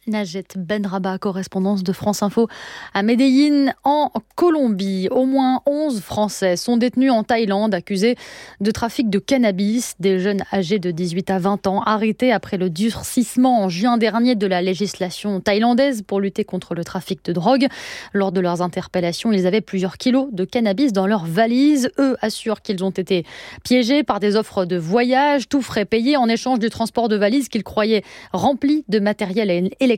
Najet Benraba, correspondance de France Info à Medellín, en Colombie. Au moins 11 Français sont détenus en Thaïlande, accusés de trafic de cannabis. Des jeunes âgés de 18 à 20 ans, arrêtés après le durcissement en juin dernier de la législation thaïlandaise pour lutter contre le trafic de drogue. Lors de leurs interpellations, ils avaient plusieurs kilos de cannabis dans leurs valises. Eux assurent qu'ils ont été piégés par des offres de voyage, tout frais payés en échange du transport de valises qu'ils croyaient remplis de matériel électronique.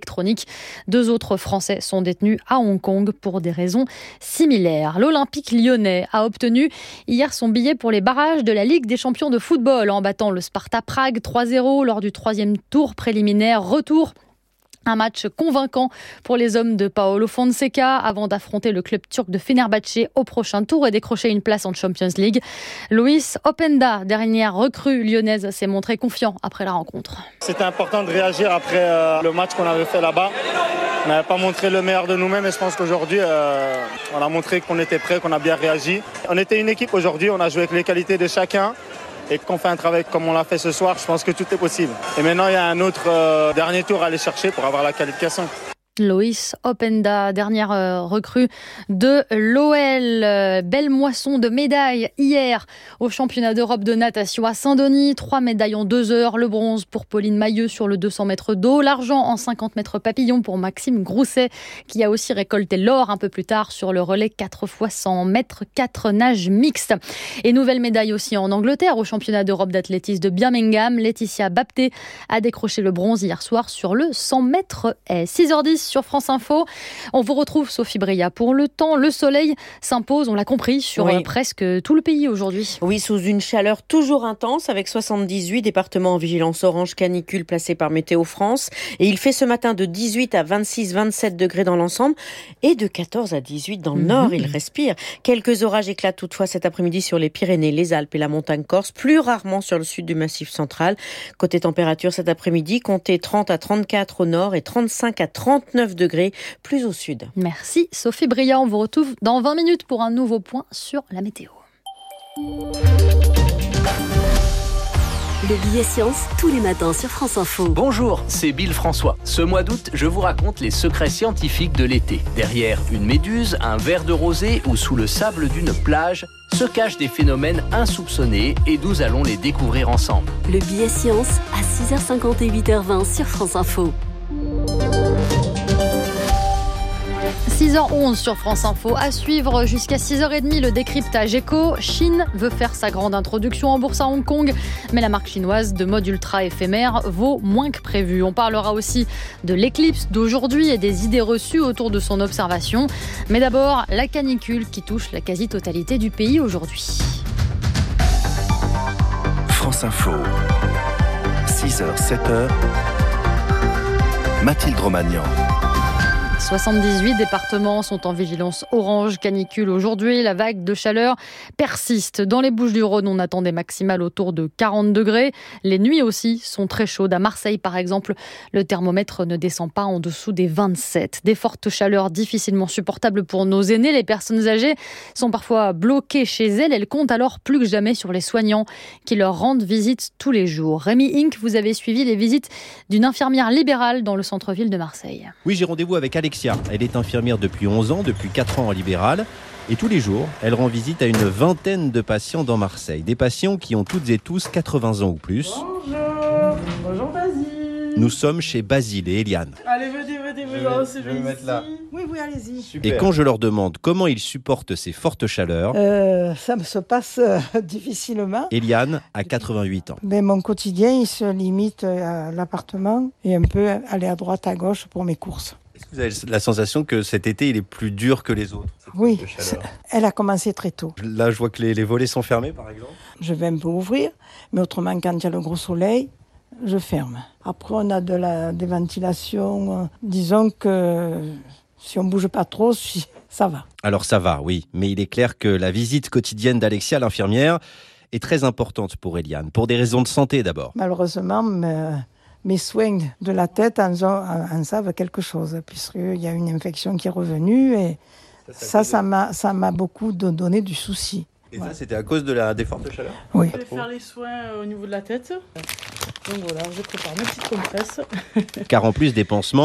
2 autres Français sont détenus à Hong Kong pour des raisons similaires. L'Olympique lyonnais a obtenu hier son billet pour les barrages de la Ligue des champions de football en battant le Sparta Prague 3-0 lors du 3e tour préliminaire retour. Un match convaincant pour les hommes de Paolo Fonseca avant d'affronter le club turc de Fenerbahçe au prochain tour et décrocher une place en Champions League. Luis Openda, dernière recrue lyonnaise, s'est montré confiant après la rencontre. C'était important de réagir après le match qu'on avait fait là-bas. On n'avait pas montré le meilleur de nous-mêmes et je pense qu'aujourd'hui, on a montré qu'on était prêts, qu'on a bien réagi. On était une équipe aujourd'hui, on a joué avec les qualités de chacun. Et qu'on fait un travail comme on l'a fait ce soir, je pense que tout est possible. Et maintenant, il y a un autre dernier tour à aller chercher pour avoir la qualification. Luis Openda, dernière recrue de l'OL. Belle moisson de médailles hier au championnat d'Europe de natation à Saint-Denis. 3 médailles en 2 heures. Le bronze pour Pauline Mailleux sur le 200 mètres d'eau. L'argent en 50 mètres papillon pour Maxime Grousset qui a aussi récolté l'or un peu plus tard sur le relais 4 x 100 mètres 4 nages mixtes. Et nouvelle médaille aussi en Angleterre au championnat d'Europe d'athlétisme de Birmingham. Laetitia Bapté a décroché le bronze hier soir sur le 100 mètres haies. 6h10 sur France Info. On vous retrouve Sophie Bria pour le temps. Le soleil s'impose, on l'a compris, sur presque tout le pays aujourd'hui. Oui, sous une chaleur toujours intense avec 78 départements en vigilance orange canicule placés par Météo France. Et il fait ce matin de 18 à 26-27 degrés dans l'ensemble et de 14 à 18 dans le nord. Il respire. Quelques orages éclatent toutefois cet après-midi sur les Pyrénées, les Alpes et la montagne corse, plus rarement sur le sud du Massif central. Côté température cet après-midi, comptez 30 à 34 au nord et 35 à 39 degrés plus au sud. Merci Sophie Bria, on vous retrouve dans 20 minutes pour un nouveau point sur la météo. Le billet science, tous les matins sur France Info. Bonjour, c'est Bill François. Ce mois d'août, je vous raconte les secrets scientifiques de l'été. Derrière une méduse, un verre de rosée ou sous le sable d'une plage, se cachent des phénomènes insoupçonnés et nous allons les découvrir ensemble. Le billet science à 6h50 et 8h20 sur France Info. 6h11 sur France Info. À suivre jusqu'à 6h30 le décryptage éco. Chine veut faire sa grande introduction en bourse à Hong Kong, mais la marque chinoise de mode ultra éphémère vaut moins que prévu. On parlera aussi de l'éclipse d'aujourd'hui et des idées reçues autour de son observation. Mais d'abord, la canicule qui touche la quasi-totalité du pays aujourd'hui. France Info, 6h, 7h, Mathilde Romagnan. 78 départements sont en vigilance orange canicule aujourd'hui. La vague de chaleur persiste. Dans les Bouches-du-Rhône, on attend des maximales autour de 40 degrés. Les nuits aussi sont très chaudes. À Marseille, par exemple, le thermomètre ne descend pas en dessous des 27. Des fortes chaleurs difficilement supportables pour nos aînés. Les personnes âgées sont parfois bloquées chez elles. Elles comptent alors plus que jamais sur les soignants qui leur rendent visite tous les jours. Rémi Inc, vous avez suivi les visites d'une infirmière libérale dans le centre-ville de Marseille. Oui, j'ai rendez-vous avec Alexia. Elle est infirmière depuis 11 ans, depuis 4 ans en libéral. Et tous les jours, elle rend visite à une vingtaine de patients dans Marseille. Des patients qui ont toutes et tous 80 ans ou plus. Bonjour Basile. Nous sommes chez Basile et Eliane. Allez, venez, c'est je vais me mettre là. Oui, allez-y. Super. Et quand je leur demande comment ils supportent ces fortes chaleurs, ça se passe difficilement. Eliane a 88 ans. Mais mon quotidien, il se limite à l'appartement et un peu aller à droite, à gauche pour mes courses. Est-ce que vous avez la sensation que cet été, il est plus dur que les autres? Oui, elle a commencé très tôt. Là, je vois que les volets sont fermés, par exemple. Je vais un peu ouvrir, mais autrement, quand il y a le gros soleil, je ferme. Après, on a des ventilations. Disons que si on ne bouge pas trop, ça va. Alors ça va, oui. Mais il est clair que la visite quotidienne d'Alexia, l'infirmière, est très importante pour Eliane, pour des raisons de santé d'abord. Malheureusement, mes soins de la tête en savent quelque chose, puisqu'il y a une infection qui est revenue et ça m'a beaucoup donné du souci. Et ça, c'était à cause des fortes chaleurs? Oui. Je vais faire les soins au niveau de la tête. Donc voilà, je prépare mes petites compresses. Car en plus des pansements,